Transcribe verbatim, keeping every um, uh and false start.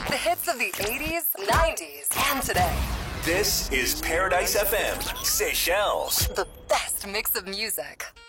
The hits of the eighties, nineties, and today. This is Paradise F M, Seychelles. The best mix of music.